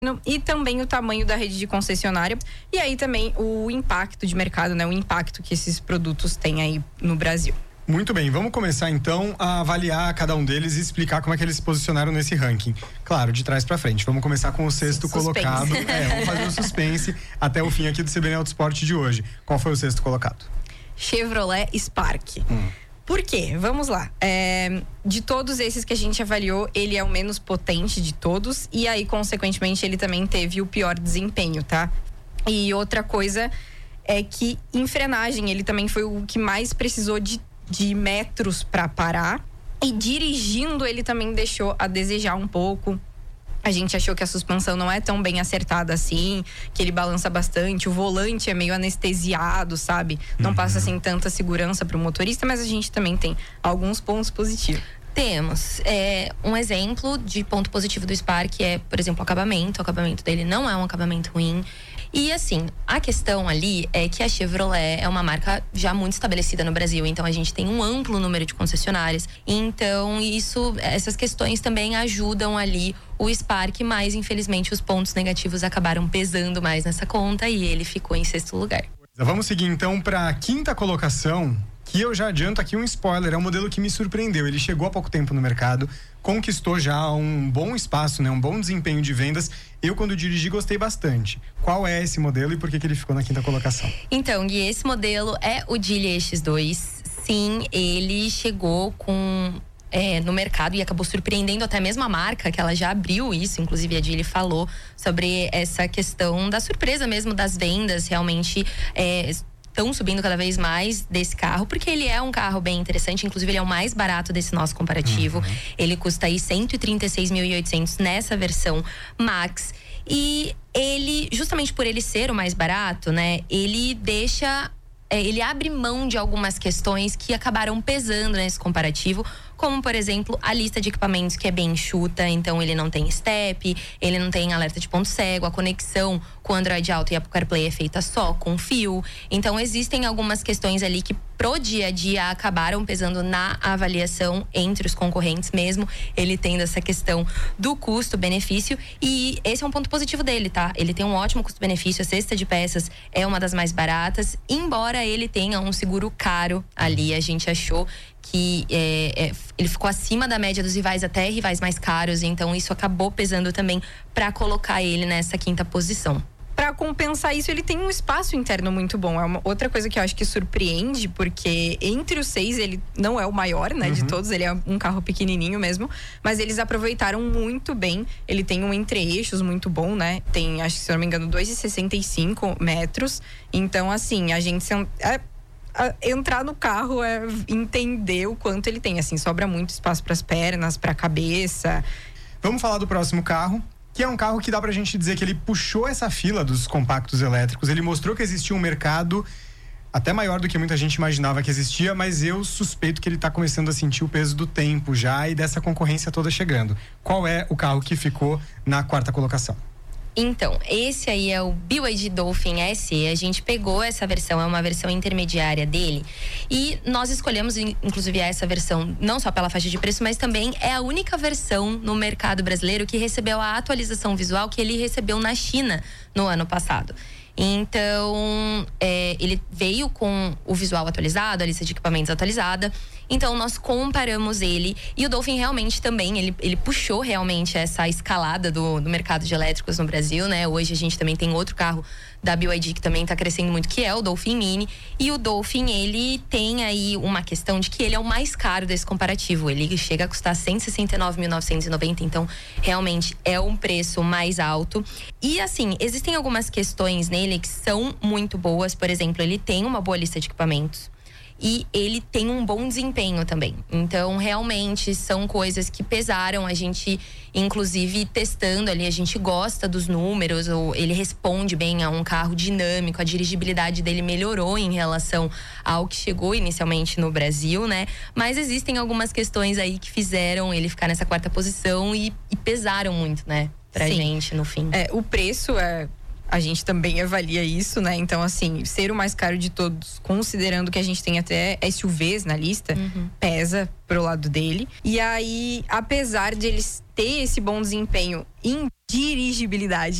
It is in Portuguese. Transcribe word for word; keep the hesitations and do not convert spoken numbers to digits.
e também o tamanho da rede de concessionária e aí também o impacto de mercado, né? O impacto que esses produtos têm aí no Brasil. Muito bem, vamos começar então a avaliar cada um deles e explicar como é que eles se posicionaram nesse ranking. Claro, de trás pra frente. Vamos começar com o sexto suspense. colocado. É, vamos fazer um suspense até o fim aqui do C B N Autosport de hoje. Qual foi o sexto colocado? Chevrolet Spark. Hum. Por quê? Vamos lá. É, de todos esses que a gente avaliou, ele é o menos potente de todos e aí, consequentemente, ele também teve o pior desempenho, tá? E outra coisa é que em frenagem ele também foi o que mais precisou de, de metros para parar e dirigindo ele também deixou a desejar um pouco. A gente achou que a suspensão não é tão bem acertada assim, que ele balança bastante, o volante é meio anestesiado, sabe? Não uhum. passa assim tanta segurança para o motorista, mas a gente também tem alguns pontos positivos. Temos. É, um exemplo de ponto positivo do Spark é, por exemplo, o acabamento. O acabamento dele não é um acabamento ruim. E assim, a questão ali é que a Chevrolet é uma marca já muito estabelecida no Brasil, então a gente tem um amplo número de concessionárias. Então, isso, essas questões também ajudam ali o Spark, mas infelizmente os pontos negativos acabaram pesando mais nessa conta e ele ficou em sexto lugar. Vamos seguir então para a quinta colocação, que eu já adianto aqui um spoiler, é um modelo que me surpreendeu. Ele chegou há pouco tempo no mercado, conquistou já um bom espaço, né, um bom desempenho de vendas. Eu, quando dirigi, gostei bastante. Qual é esse modelo e por que, que ele ficou na quinta colocação? Então, Gui, esse modelo é o Geely E X dois. Sim, ele chegou com... É, no mercado e acabou surpreendendo até mesmo a marca, que ela já abriu isso, inclusive a Geely falou sobre essa questão da surpresa mesmo das vendas, realmente é, estão subindo cada vez mais desse carro, porque ele é um carro bem interessante, inclusive ele é o mais barato desse nosso comparativo, uhum. ele custa aí cento e trinta e seis mil e oitocentos nessa versão Max, e ele, justamente por ele ser o mais barato, né, ele deixa... ele abre mão de algumas questões que acabaram pesando nesse comparativo, como, por exemplo, a lista de equipamentos que é bem enxuta, então ele não tem step, ele não tem alerta de ponto cego, a conexão com o Android Auto e Apple CarPlay é feita só com fio. Então, existem algumas questões ali que pro dia a dia acabaram pesando na avaliação entre os concorrentes mesmo, ele tendo essa questão do custo-benefício, e esse é um ponto positivo dele, tá? Ele tem um ótimo custo-benefício, a cesta de peças é uma das mais baratas, embora ele tenha um seguro caro ali, a gente achou que é, é, ele ficou acima da média dos rivais, até rivais mais caros, então isso acabou pesando também para colocar ele nessa quinta posição. Para compensar isso, ele tem um espaço interno muito bom. É uma outra coisa que eu acho que surpreende, porque entre os seis ele não é o maior, né, uhum. de todos, ele é um carro pequenininho mesmo, mas eles aproveitaram muito bem. Ele tem um entre-eixos muito bom, né? Tem, acho que se eu não me engano, dois e sessenta e cinco metros. Então, assim, a gente é, a, entrar no carro é entender o quanto ele tem, assim, sobra muito espaço para as pernas, para a cabeça. Vamos falar do próximo carro, que é um carro que dá pra gente dizer que ele puxou essa fila dos compactos elétricos. Ele mostrou que existia um mercado até maior do que muita gente imaginava que existia, mas eu suspeito que ele tá começando a sentir o peso do tempo já e dessa concorrência toda chegando. Qual é o carro que ficou na quarta colocação? Então, esse aí é o B Y D Dolphin S E. A gente pegou essa versão, é uma versão intermediária dele. E nós escolhemos, inclusive, essa versão não só pela faixa de preço, mas também é a única versão no mercado brasileiro que recebeu a atualização visual que ele recebeu na China no ano passado. Então, é, ele veio com o visual atualizado, a lista de equipamentos atualizada. Então, nós comparamos ele. E o Dolphin realmente também, ele, ele puxou realmente essa escalada do, do mercado de elétricos no Brasil, né? Hoje a gente também tem outro carro da B Y D que também está crescendo muito, que é o Dolphin Mini. E o Dolphin, ele tem aí uma questão de que ele é o mais caro desse comparativo. Ele chega a custar cento e sessenta e nove mil novecentos e noventa, então realmente é um preço mais alto. E assim, existem algumas questões nele que são muito boas. Por exemplo, ele tem uma boa lista de equipamentos. E ele tem um bom desempenho também. Então, realmente, são coisas que pesaram. A gente, inclusive, testando ali, a gente gosta dos números. Ou ele responde bem a um carro dinâmico. A dirigibilidade dele melhorou em relação ao que chegou inicialmente no Brasil, né? Mas existem algumas questões aí que fizeram ele ficar nessa quarta posição e, e pesaram muito, né? Pra Sim. gente, no fim. É, o preço é... A gente também avalia isso, né? Então, assim, ser o mais caro de todos, considerando que a gente tem até S U Vs na lista, uhum. pesa pro lado dele. E aí, apesar de eles ter esse bom desempenho em dirigibilidade.